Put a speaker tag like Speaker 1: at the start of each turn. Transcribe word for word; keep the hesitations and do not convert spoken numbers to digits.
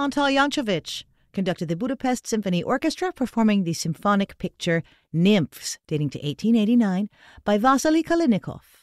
Speaker 1: Antal Jankovic conducted the Budapest Symphony Orchestra, performing the symphonic picture Nymphs, dating to eighteen eighty-nine, by Vasily Kalinikov.